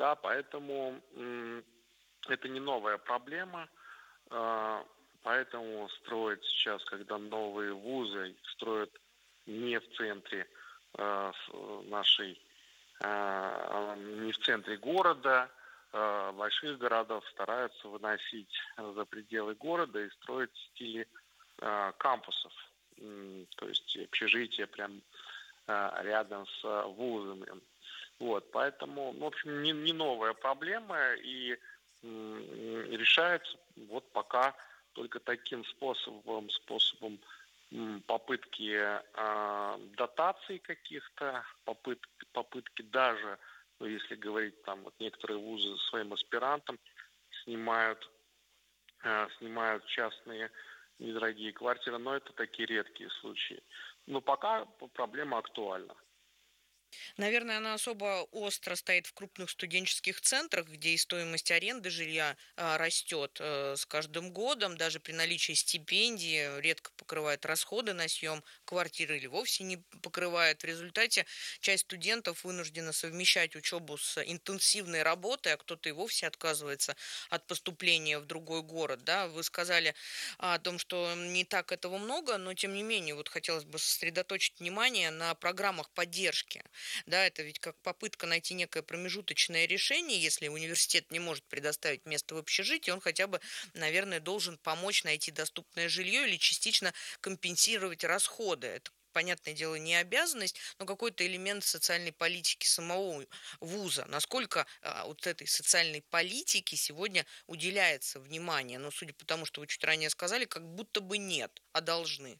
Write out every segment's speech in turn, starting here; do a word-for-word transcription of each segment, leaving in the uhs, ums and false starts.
Да, поэтому м, это не новая проблема. А, Поэтому строят сейчас, когда новые вузы строят не в центре а, с- нашей, а, не в центре города, а, больших городов, стараются выносить за пределы города и строить в стиле а, кампусов. М, То есть общежития прям а, рядом с а, вузами. Вот, поэтому, ну, в общем, не, не новая проблема и м, решается вот пока только таким способом, способом м, попытки а, дотаций каких-то, попыт, попытки даже, ну, если говорить там, вот некоторые вузы своим аспирантам снимают, а, снимают частные недорогие квартиры, но это такие редкие случаи. Но пока проблема актуальна. Наверное, она особо остро стоит в крупных студенческих центрах, где и стоимость аренды жилья а, растет э, с каждым годом, даже при наличии стипендии редко покрывает расходы на съем квартиры или вовсе не покрывает. В результате часть студентов вынуждена совмещать учебу с интенсивной работой, а кто-то и вовсе отказывается от поступления в другой город. Да? Вы сказали о том, что не так этого много, но тем не менее, вот хотелось бы сосредоточить внимание на программах поддержки. Да, это ведь как попытка найти некое промежуточное решение, если университет не может предоставить место в общежитии, он хотя бы, наверное, должен помочь найти доступное жилье или частично компенсировать расходы. Это, понятное дело, не обязанность, но какой-то элемент социальной политики самого вуза. Насколько а, вот этой социальной политике сегодня уделяется внимание? Ну, судя по тому, что вы чуть ранее сказали, как будто бы нет, а должны.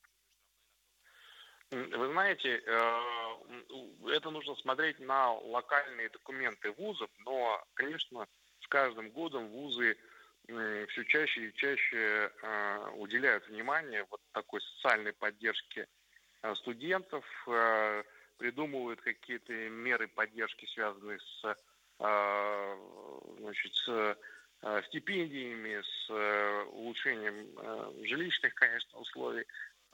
Вы знаете, э, это нужно смотреть на локальные документы вузов, но, конечно, с каждым годом вузы все чаще и чаще э, уделяют внимание вот такой социальной поддержке э, студентов, э, придумывают какие-то меры поддержки, связанные с, э, значит, с э, стипендиями, с э, улучшением э, жилищных, конечно, условий.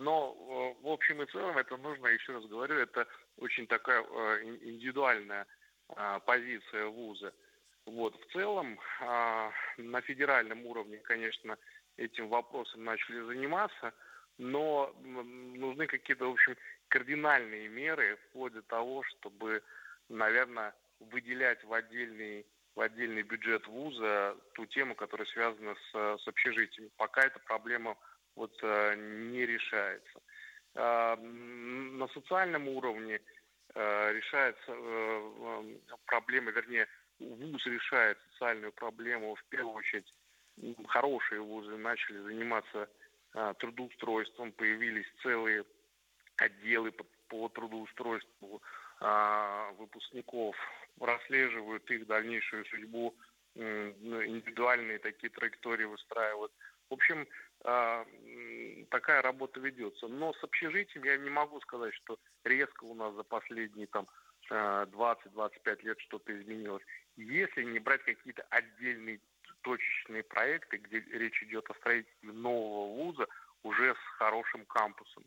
Но э, в общем и целом это нужно, еще раз говорю, это очень такая э, ин- индивидуальная э, позиция вуза. Вот. В целом э, на федеральном уровне, конечно, этим вопросом начали заниматься, но м, нужны какие-то, в общем, кардинальные меры, вплоть до того, чтобы, наверное, выделять в отдельный, в отдельный бюджет вуза ту тему, которая связана с, с общежитиями. Пока эта проблема вот э, не решается. А, м, На социальном уровне э, решается э, э, проблема, вернее, вуз решает социальную проблему в первую очередь. М, Хорошие вузы начали заниматься а, трудоустройством, появились целые отделы по, по трудоустройству а, выпускников, расслеживают их дальнейшую судьбу, м, ну, индивидуальные такие траектории выстраивают. В общем, а, м, такая работа ведется. Но с общежитием я не могу сказать, что резко у нас за последние там а, двадцать-двадцать пять лет что-то изменилось. Если не брать какие-то отдельные точечные проекты, где речь идет о строительстве нового вуза уже с хорошим кампусом.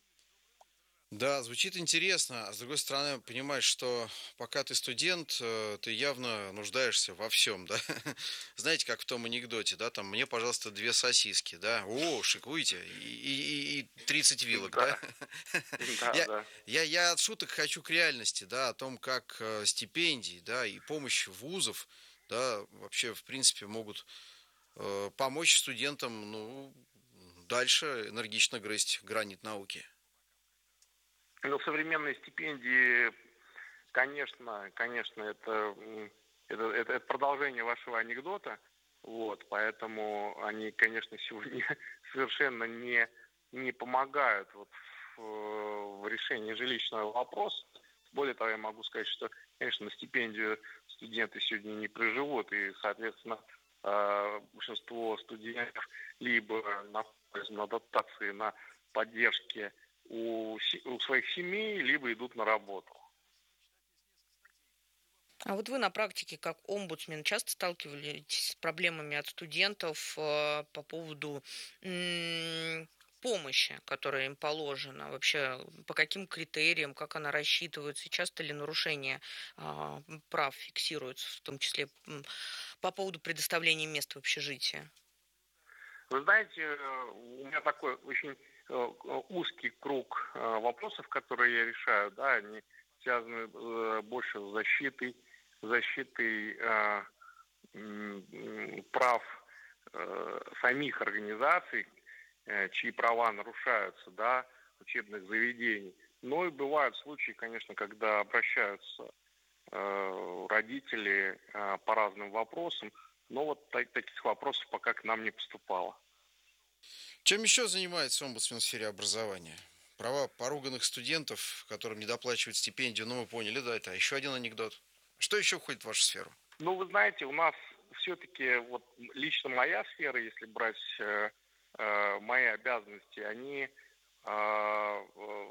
Да, звучит интересно, а с другой стороны, понимаешь, что пока ты студент, э, ты явно нуждаешься во всем, да? Знаете, как в том анекдоте, да, там, мне, пожалуйста, две сосиски, да? О, шикуйте, и, и, и тридцать вилок, да? Да, да, Я, да. я, я от шуток хочу к реальности, да, о том, как э, стипендии, да, и помощь вузов, да, вообще, в принципе, могут э, помочь студентам, ну, дальше энергично грызть гранит науки. Ну, современные стипендии, конечно, конечно, это, м, это, это, это продолжение вашего анекдота, вот, поэтому они, конечно, сегодня совершенно не, не помогают вот в, в решении жилищного вопроса. Более того, я могу сказать, что, конечно, на стипендию студенты сегодня не проживут, и, соответственно, э, большинство студентов либо находятся на дотации, на поддержке у, се- у своих семей, либо идут на работу. А вот вы на практике как омбудсмен часто сталкивались с проблемами от студентов э, по поводу помощи, которая им положена? Вообще, по каким критериям, как она рассчитывается? И часто ли нарушения а, прав фиксируются, в том числе м, по поводу предоставления мест в общежитии? Вы знаете, э, у меня такой очень э, узкий круг э, вопросов, которые я решаю, да, они связаны э, больше с защитой, защитой э, м, м, прав э, самих организаций, э, чьи права нарушаются, да, учебных заведений. Но и бывают случаи, конечно, когда обращаются э, родители э, по разным вопросам, но вот та- таких вопросов пока к нам не поступало. Чем еще занимается омбудсмен в сфере образования? Права поруганных студентов, которым не доплачивают стипендию, ну мы поняли, да, это еще один анекдот. Что еще входит в вашу сферу? Ну, вы знаете, у нас все-таки вот лично моя сфера, если брать э, э, мои обязанности, они, э,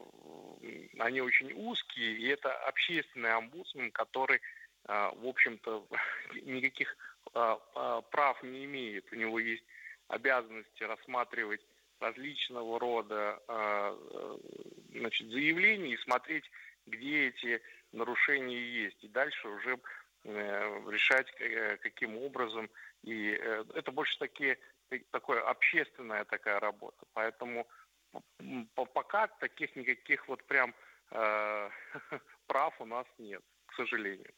э, они очень узкие, и это общественный омбудсмен, который, э, в общем-то, никаких э, э, прав не имеет. У него есть обязанности рассматривать различного рода э, э, значит, заявления и смотреть, где эти нарушения есть. И дальше уже э, решать, э, каким образом. И э, это больше такие, такое общественная такая работа. Поэтому м, по- пока таких никаких вот прям э, прав у нас нет, к сожалению.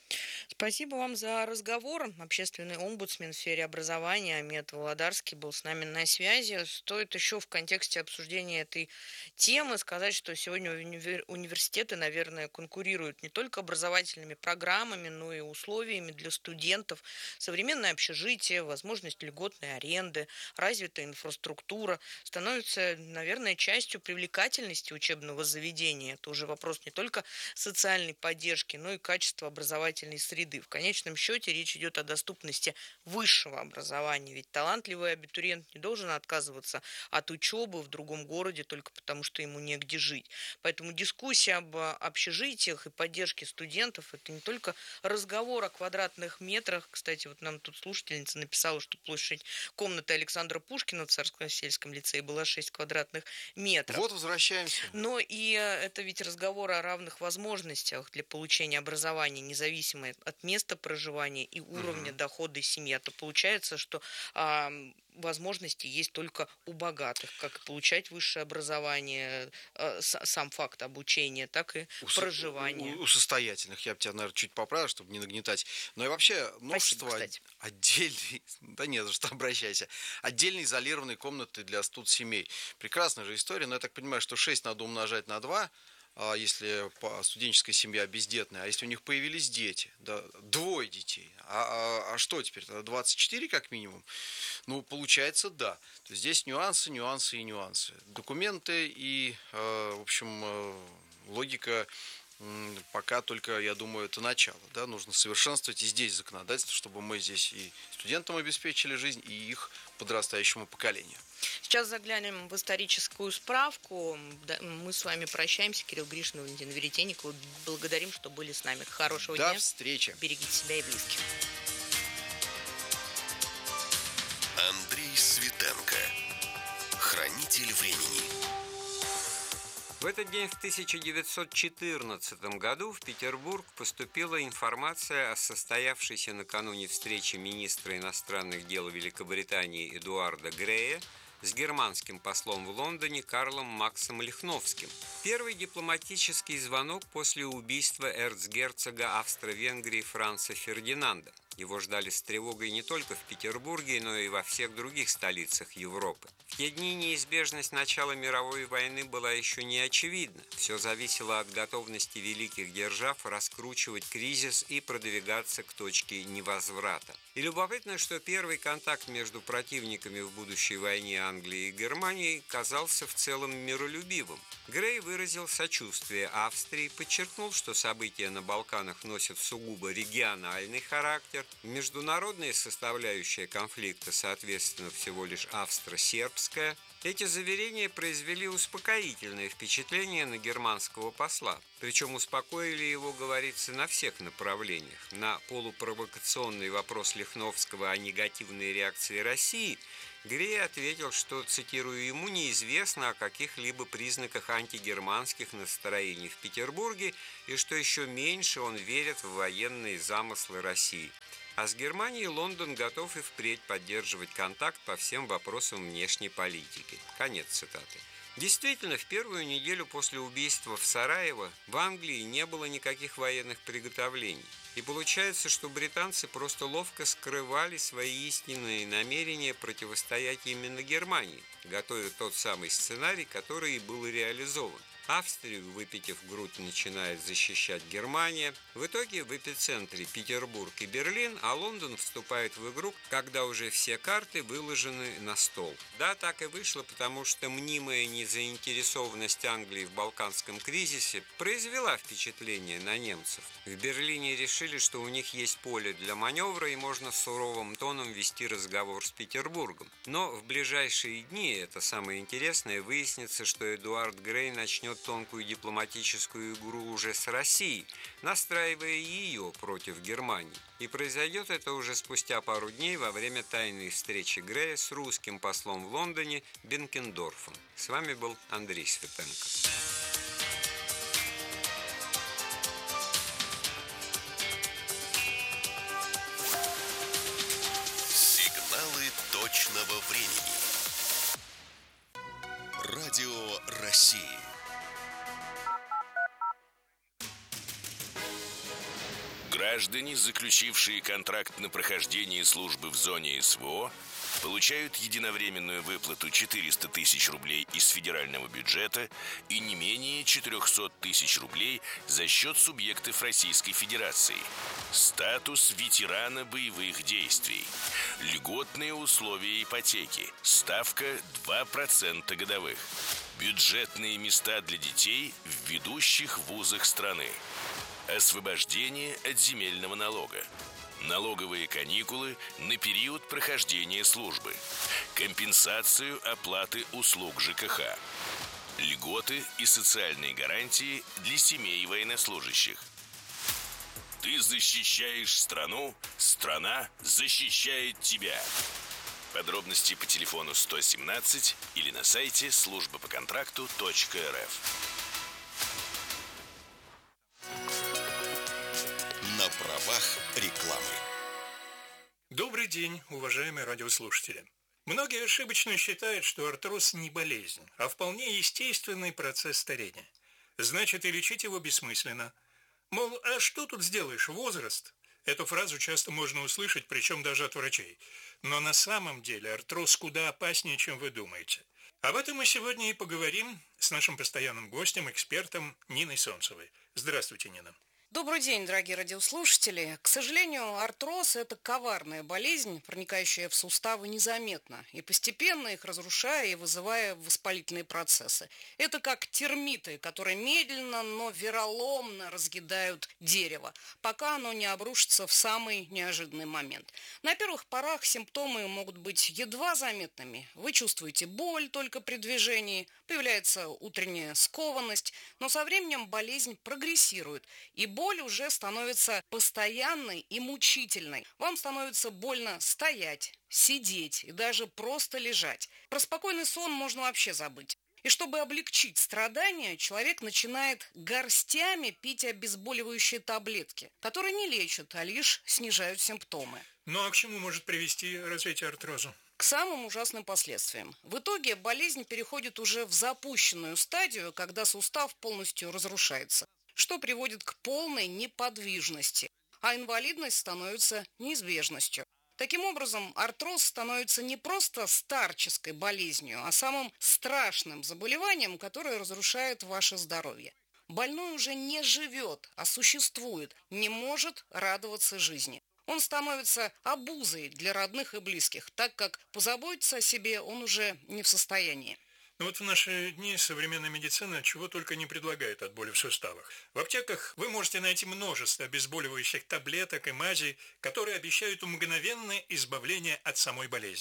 Спасибо вам за разговор. Общественный омбудсмен в сфере образования Амет Володарский был с нами на связи. Стоит еще в контексте обсуждения этой темы сказать, что сегодня универ- университеты, наверное, конкурируют не только образовательными программами, но и условиями для студентов. Современное общежитие, возможность льготной аренды, развитая инфраструктура становятся, наверное, частью привлекательности учебного заведения. Это уже вопрос не только социальной поддержки, но и качества образовательной среды. В конечном счете речь идет о доступности высшего образования, ведь талантливый абитуриент не должен отказываться от учебы в другом городе только потому, что ему негде жить. Поэтому дискуссия об общежитиях и поддержке студентов – это не только разговор о квадратных метрах. Кстати, вот нам тут слушательница написала, что площадь комнаты Александра Пушкина в Царско-сельском лицее была шесть квадратных метров. Вот возвращаемся. Но и это ведь разговор о равных возможностях для получения образования, независимо от места проживания и уровня Мгм. дохода семьи. А то получается, что а, возможности есть только у богатых, как и получать высшее образование, а, с- сам факт обучения, так и У, со- у- проживание. у состоятельных, я бы тебя, наверное, чуть поправил, чтобы не нагнетать. Но и вообще, Спасибо, множество кстати. отдельной, да не за что, обращайся, отдельные изолированные комнаты для студсемей. Прекрасная же история, но я так понимаю, что шесть надо умножать на два, а если по- студенческая семья бездетная, а если у них появились дети, да, двое детей, а, а- а что теперь, тогда двадцать четыре как минимум? Ну, получается, да. То есть здесь нюансы, нюансы и нюансы. Документы и, э, в общем, э, логика м, пока только, я думаю, это начало. Да? Нужно совершенствовать и здесь законодательство, чтобы мы здесь и студентам обеспечили жизнь, и их подрастающему поколению. Сейчас заглянем в историческую справку. Да, мы с вами прощаемся. Кирилл Гришин, Валентин Веретенников. Благодарим, что были с нами. Хорошего До дня. встречи. Берегите себя и близких. Андрей Светенко. Хранитель времени. В этот день в тысяча девятьсот четырнадцатом году в Петербург поступила информация о состоявшейся накануне встрече министра иностранных дел Великобритании Эдуарда Грея с германским послом в Лондоне Карлом Максом Лихновским. Первый дипломатический звонок после убийства эрцгерцога Австро-Венгрии Франца Фердинанда. Его ждали с тревогой не только в Петербурге, но и во всех других столицах Европы. В те дни неизбежность начала мировой войны была еще не очевидна. Все зависело от готовности великих держав раскручивать кризис и продвигаться к точке невозврата. И любопытно, что первый контакт между противниками в будущей войне Англии и Германии казался в целом миролюбивым. Грей выразил сочувствие Австрии, подчеркнул, что события на Балканах носят сугубо региональный характер, международная составляющая конфликта, соответственно, всего лишь австро-сербская. Эти заверения произвели успокоительное впечатление на германского посла. Причем успокоили его, говорится, на всех направлениях. На полупровокационный вопрос Лихновского о негативной реакции России Грей ответил, что, цитирую, ему неизвестно о каких-либо признаках антигерманских настроений в Петербурге и что еще меньше он верит в военные замыслы России. А с Германией Лондон готов и впредь поддерживать контакт по всем вопросам внешней политики. Конец цитаты. Действительно, в первую неделю после убийства в Сараево в Англии не было никаких военных приготовлений. И получается, что британцы просто ловко скрывали свои истинные намерения противостоять именно Германии, готовя тот самый сценарий, который и был реализован. Австрию, выпитив грудь, начинает защищать Германия. В итоге в эпицентре Петербург и Берлин, а Лондон вступает в игру, когда уже все карты выложены на стол. Да, так и вышло, потому что мнимая незаинтересованность Англии в Балканском кризисе произвела впечатление на немцев. В Берлине решили, что у них есть поле для маневра и можно суровым тоном вести разговор с Петербургом. Но в ближайшие дни, это самое интересное, выяснится, что Эдуард Грей начнет тонкую дипломатическую игру уже с Россией, настраивая ее против Германии. И произойдет это уже спустя пару дней во время тайной встречи Грея с русским послом в Лондоне Бенкендорфом. С вами был Андрей Светенко. Сигналы точного времени. Радио России. Граждане, заключившие контракт на прохождение службы в зоне СВО, получают единовременную выплату четыреста тысяч рублей из федерального бюджета и не менее четыреста тысяч рублей за счет субъектов Российской Федерации. Статус ветерана боевых действий. Льготные условия ипотеки. Ставка два процента годовых. Бюджетные места для детей в ведущих вузах страны. Освобождение от земельного налога. Налоговые каникулы на период прохождения службы. Компенсацию оплаты услуг ЖКХ. Льготы и социальные гарантии для семей военнослужащих. Ты защищаешь страну, страна защищает тебя. Подробности по телефону сто семнадцать или на сайте служба по контракту точка эр эф. На правах рекламы. Добрый день, уважаемые радиослушатели. Многие ошибочно считают, что артроз не болезнь, а вполне естественный процесс старения. Значит, и лечить его бессмысленно. Мол, а что тут сделаешь, возраст? Эту фразу часто можно услышать, причем даже от врачей. Но на самом деле артроз куда опаснее, чем вы думаете. Об этом мы сегодня и поговорим с нашим постоянным гостем, экспертом Ниной Солнцевой. Здравствуйте, Нина. Добрый день, дорогие радиослушатели. К сожалению, артроз – это коварная болезнь, проникающая в суставы незаметно и постепенно их разрушая и вызывая воспалительные процессы. Это как термиты, которые медленно, но вероломно разъедают дерево, пока оно не обрушится в самый неожиданный момент. На первых порах симптомы могут быть едва заметными. Вы чувствуете боль только при движении, появляется утренняя скованность, но со временем болезнь прогрессирует, и боль Боль уже становится постоянной и мучительной. Вам становится больно стоять, сидеть и даже просто лежать. Про спокойный сон можно вообще забыть. И чтобы облегчить страдания, человек начинает горстями пить обезболивающие таблетки, которые не лечат, а лишь снижают симптомы. Ну а к чему может привести развитие артроза? К самым ужасным последствиям. В итоге болезнь переходит уже в запущенную стадию, когда сустав полностью разрушается, что приводит к полной неподвижности, а инвалидность становится неизбежностью. Таким образом, артроз становится не просто старческой болезнью, а самым страшным заболеванием, которое разрушает ваше здоровье. Больной уже не живет, а существует, не может радоваться жизни. Он становится обузой для родных и близких, так как позаботиться о себе он уже не в состоянии. Ну вот в наши дни современная медицина чего только не предлагает от боли в суставах. В аптеках вы можете найти множество обезболивающих таблеток и мазей, которые обещают мгновенное избавление от самой болезни.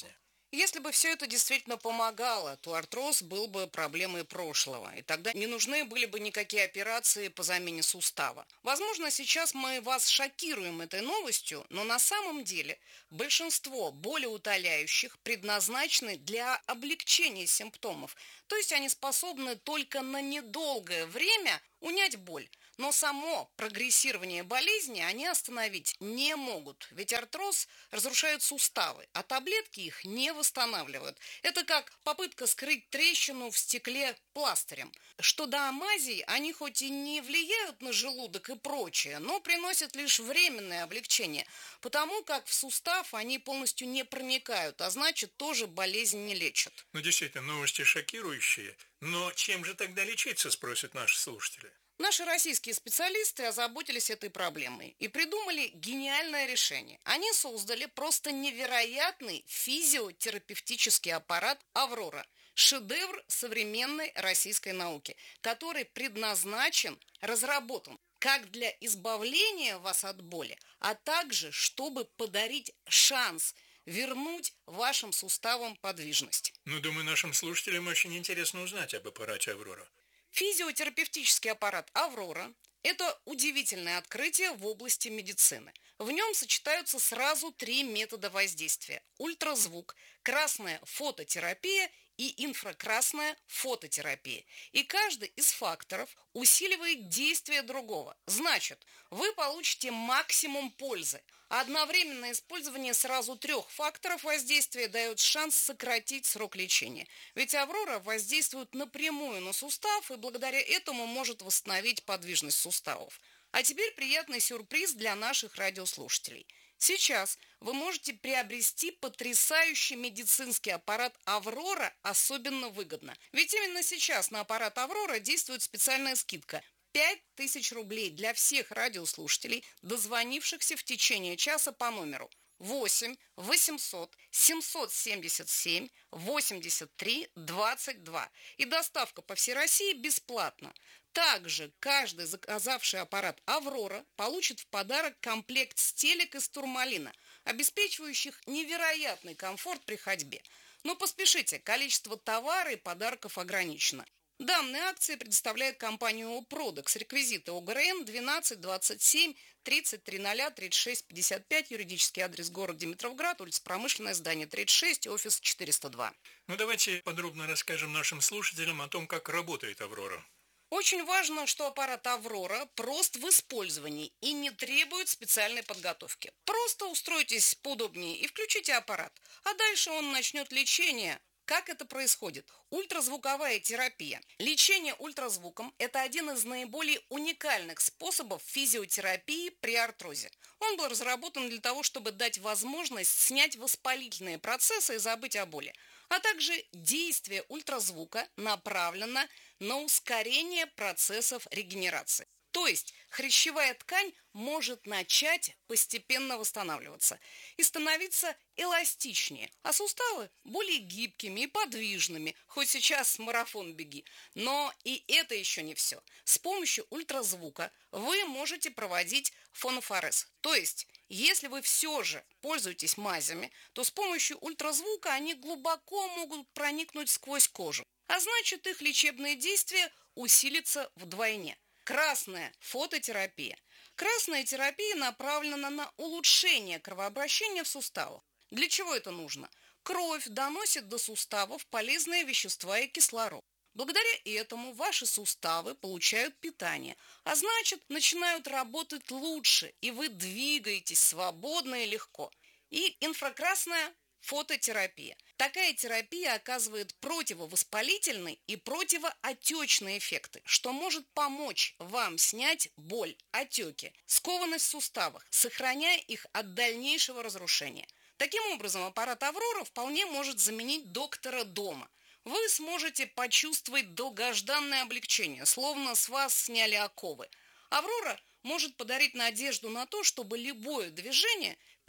Если бы все это действительно помогало, то артроз был бы проблемой прошлого, и тогда не нужны были бы никакие операции по замене сустава. Возможно, сейчас мы вас шокируем этой новостью, но на самом деле большинство болеутоляющих предназначены для облегчения симптомов, то есть они способны только на недолгое время унять боль. Но само прогрессирование болезни они остановить не могут, ведь артроз разрушает суставы, а таблетки их не восстанавливают. Это как попытка скрыть трещину в стекле пластырем. Что до амазий, они хоть и не влияют на желудок и прочее, но приносят лишь временное облегчение, потому как в сустав они полностью не проникают, а значит тоже болезнь не лечат. Ну действительно, новости шокирующие, но чем же тогда лечиться, спросят наши слушатели. Наши российские специалисты озаботились этой проблемой и придумали гениальное решение. Они создали просто невероятный физиотерапевтический аппарат «Аврора». Шедевр современной российской науки, который предназначен, разработан как для избавления вас от боли, а также чтобы подарить шанс вернуть вашим суставам подвижность. Ну, думаю, нашим слушателям очень интересно узнать об аппарате «Аврора». Физиотерапевтический аппарат «Аврора» – это удивительное открытие в области медицины. В нем сочетаются сразу три метода воздействия – ультразвук, красная фототерапия и инфракрасная фототерапия. И каждый из факторов усиливает действие другого. Значит, вы получите максимум пользы. А одновременное использование сразу трех факторов воздействия дает шанс сократить срок лечения. Ведь «Аврора» воздействует напрямую на сустав и благодаря этому может восстановить подвижность суставов. А теперь приятный сюрприз для наших радиослушателей. Сейчас вы можете приобрести потрясающий медицинский аппарат «Аврора» особенно выгодно. Ведь именно сейчас на аппарат «Аврора» действует специальная скидка – пять тысяч рублей для всех радиослушателей, дозвонившихся в течение часа по номеру восемь восемьсот семьсот семьдесят семь восемьдесят три двадцать два. И доставка по всей России бесплатна. Также каждый заказавший аппарат «Аврора» получит в подарок комплект стелек из турмалина, обеспечивающих невероятный комфорт при ходьбе. Но поспешите, количество товара и подарков ограничено. Данные акции предоставляет компания «Опродекс». Реквизиты ОГРН двенадцать двадцать семь тридцать три ноль тридцать шесть пятьдесят пять, юридический адрес город Димитровград, улица Промышленная, здание тридцать шесть, офис четыреста два. Ну давайте подробно расскажем нашим слушателям о том, как работает «Аврора». Очень важно, что аппарат «Аврора» прост в использовании и не требует специальной подготовки. Просто устройтесь поудобнее и включите аппарат, а дальше он начнет лечение. Как это происходит? Ультразвуковая терапия. Лечение ультразвуком – это один из наиболее уникальных способов физиотерапии при артрозе. Он был разработан для того, чтобы дать возможность снять воспалительные процессы и забыть о боли. А также действие ультразвука направлено на ускорение процессов регенерации. То есть хрящевая ткань может начать постепенно восстанавливаться и становиться эластичнее, а суставы более гибкими и подвижными, хоть сейчас марафон беги. Но и это еще не все. С помощью ультразвука вы можете проводить фонофорез. То есть, если вы все же пользуетесь мазями, то с помощью ультразвука они глубоко могут проникнуть сквозь кожу, а значит их лечебное действие усилится вдвойне. Красная фототерапия. Красная терапия направлена на улучшение кровообращения в суставах. Для чего это нужно? Кровь доносит до суставов полезные вещества и кислород. Благодаря этому ваши суставы получают питание, а значит начинают работать лучше, и вы двигаетесь свободно и легко. И инфракрасная фототерапия. Такая терапия оказывает противовоспалительные и противоотечные эффекты, что может помочь вам снять боль, отеки, скованность в суставах, сохраняя их от дальнейшего разрушения. Таким образом, аппарат «Аврора» вполне может заменить доктора дома. Вы сможете почувствовать долгожданное облегчение, словно с вас сняли оковы. «Аврора» может подарить надежду на то, чтобы любое движение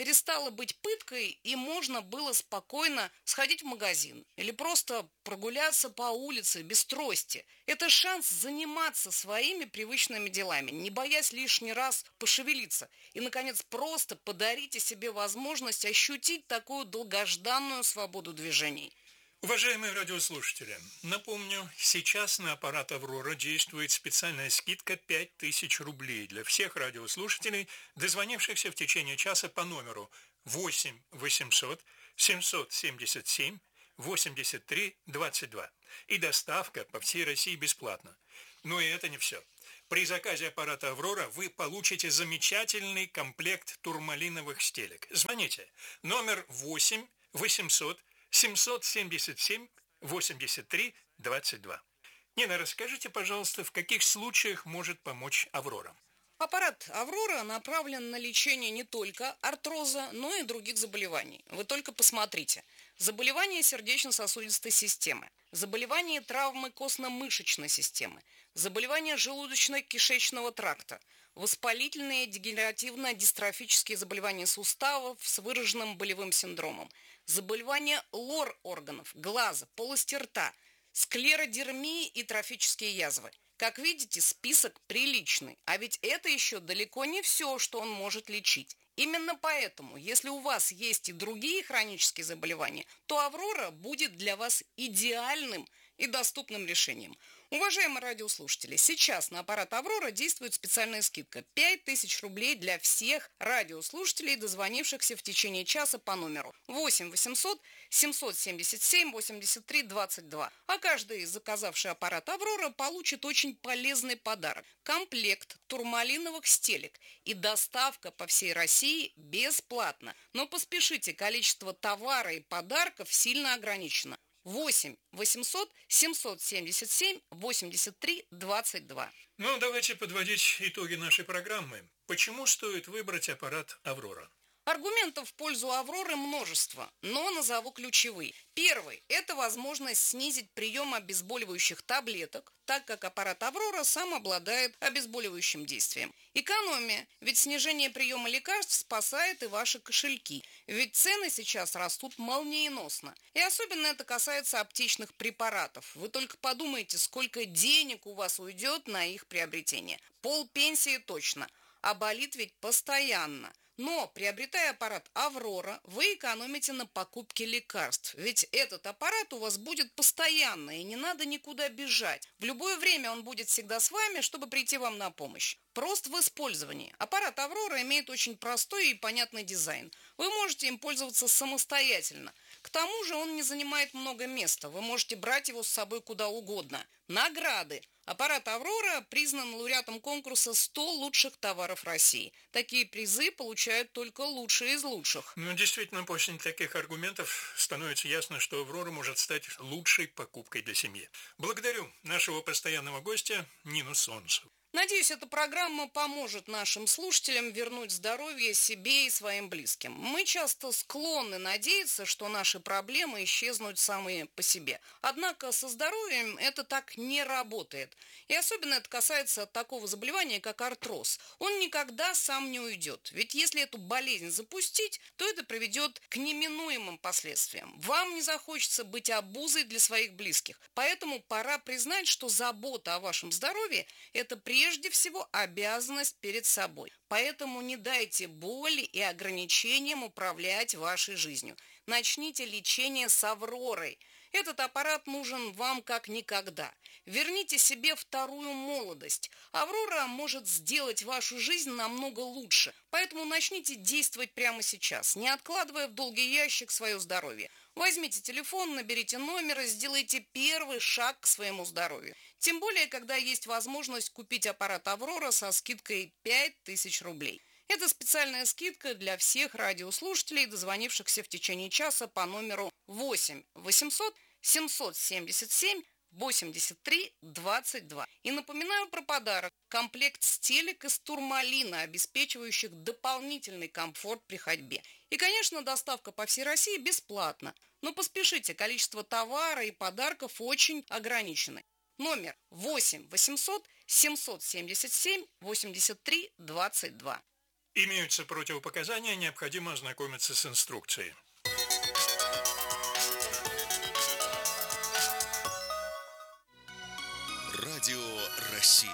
перестала быть пыткой, и можно было спокойно сходить в магазин или просто прогуляться по улице без трости. Это шанс заниматься своими привычными делами, не боясь лишний раз пошевелиться. И, наконец, просто подарите себе возможность ощутить такую долгожданную свободу движений. Уважаемые радиослушатели, напомню, сейчас на аппарат «Аврора» действует специальная скидка пять тысяч рублей для всех радиослушателей, дозвонившихся в течение часа по номеру восемь восемьсот семьсот семьдесят семь восемьдесят три двадцать два. И доставка по всей России бесплатна. Но и это не все. При заказе аппарата «Аврора» вы получите замечательный комплект турмалиновых стелек. Звоните. Номер восемь восемьсот семьсот семьдесят семь восемьдесят три двадцать два. Нина, расскажите, пожалуйста, в каких случаях может помочь «Аврора»? Аппарат «Аврора» направлен на лечение не только артроза, но и других заболеваний. Вы только посмотрите. Заболевания сердечно-сосудистой системы, заболевания и травмы костно-мышечной системы, заболевания желудочно-кишечного тракта, воспалительные дегенеративно-дистрофические заболевания суставов с выраженным болевым синдромом, заболевания лор-органов, глаза, полости рта, склеродермии и трофические язвы. Как видите, список приличный, а ведь это еще далеко не все, что он может лечить. Именно поэтому, если у вас есть и другие хронические заболевания, то «Аврора» будет для вас идеальным и доступным решением. Уважаемые радиослушатели, сейчас на аппарат «Аврора» действует специальная скидка пять тысяч рублей для всех радиослушателей, дозвонившихся в течение часа по номеру восемь восемьсот семьсот семьдесят семь восемьдесят три двадцать два. А каждый, заказавший аппарат «Аврора», получит очень полезный подарок – комплект турмалиновых стелек и доставка по всей России бесплатно. Но поспешите, количество товара и подарков сильно ограничено. восемь восемьсот семьсот семьдесят семь восемьдесят три двадцать два. Ну, давайте подводить итоги нашей программы. Почему стоит выбрать аппарат «Аврора»? Аргументов в пользу «Авроры» множество, но назову ключевые. Первый – это возможность снизить прием обезболивающих таблеток, так как аппарат «Аврора» сам обладает обезболивающим действием. Экономия, ведь снижение приема лекарств спасает и ваши кошельки, ведь цены сейчас растут молниеносно. И особенно это касается аптечных препаратов. Вы только подумайте, сколько денег у вас уйдет на их приобретение. Полпенсии точно, а болит ведь постоянно. Но, приобретая аппарат «Аврора», вы экономите на покупке лекарств. Ведь этот аппарат у вас будет постоянно, и не надо никуда бежать. В любое время он будет всегда с вами, чтобы прийти вам на помощь. Прост в использовании. Аппарат «Аврора» имеет очень простой и понятный дизайн. Вы можете им пользоваться самостоятельно. К тому же он не занимает много места. Вы можете брать его с собой куда угодно. Награды. Аппарат «Аврора» признан лауреатом конкурса сто лучших товаров России. Такие призы получают только лучшие из лучших. Ну, действительно, после таких аргументов становится ясно, что «Аврора» может стать лучшей покупкой для семьи. Благодарю нашего постоянного гостя Нину Солнцеву. Надеюсь, эта программа поможет нашим слушателям вернуть здоровье себе и своим близким. Мы часто склонны надеяться, что наши проблемы исчезнут самые по себе. Однако со здоровьем это так не работает. И особенно это касается такого заболевания, как артроз. Он никогда сам не уйдет. Ведь если эту болезнь запустить, то это приведет к неминуемым последствиям. Вам не захочется быть обузой для своих близких. Поэтому пора признать, что забота о вашем здоровье – это прежде Прежде всего, обязанность перед собой. Поэтому не дайте боли и ограничениям управлять вашей жизнью. Начните лечение с «Авророй». Этот аппарат нужен вам как никогда. Верните себе вторую молодость. «Аврора» может сделать вашу жизнь намного лучше. Поэтому начните действовать прямо сейчас, не откладывая в долгий ящик свое здоровье. Возьмите телефон, наберите номер и сделайте первый шаг к своему здоровью. Тем более, когда есть возможность купить аппарат «Аврора» со скидкой пять тысяч рублей. Это специальная скидка для всех радиослушателей, дозвонившихся в течение часа по номеру восемь восемьсот семьсот семьдесят семь восемьдесят три двадцать два. И напоминаю про подарок. Комплект стелек из турмалина, обеспечивающих дополнительный комфорт при ходьбе. И, конечно, доставка по всей России бесплатна. Но поспешите, количество товара и подарков очень ограничено. Номер восемь восемьсот семьсот семьдесят семь восемьдесят три двадцать два. Имеются противопоказания, необходимо ознакомиться с инструкцией. Радио России.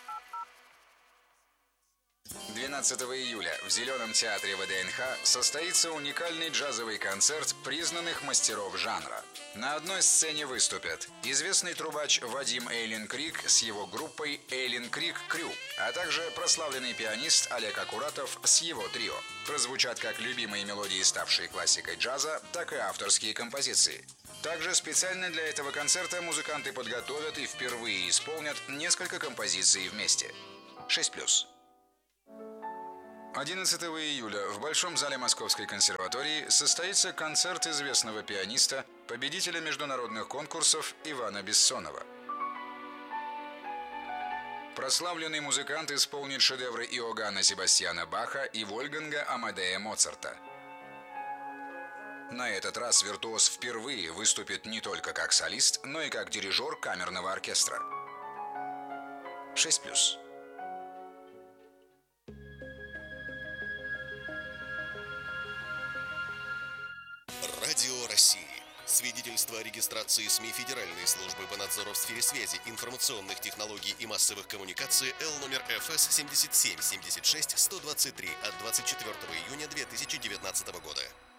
двенадцатого июля в Зеленом театре ВДНХ состоится уникальный джазовый концерт признанных мастеров жанра. На одной сцене выступят известный трубач Вадим Эйлин Крик с его группой Эйлин Крик Крю, а также прославленный пианист Олег Акуратов с его трио. Прозвучат как любимые мелодии, ставшие классикой джаза, так и авторские композиции. Также специально для этого концерта музыканты подготовят и впервые исполнят несколько композиций вместе. шесть плюс. одиннадцатого июля в Большом зале Московской консерватории состоится концерт известного пианиста, победителя международных конкурсов Ивана Бессонова. Прославленный музыкант исполнит шедевры Иоганна Себастьяна Баха и Вольфганга Амадея Моцарта. На этот раз виртуоз впервые выступит не только как солист, но и как дирижер камерного оркестра. шесть плюс. Радио России. Свидетельство о регистрации СМИ Федеральной службы по надзору в сфере связи, информационных технологий и массовых коммуникаций Л номер Ф С семьдесят семь семьдесят шесть сто двадцать три от двадцать четвёртого июня две тысячи девятнадцатого года.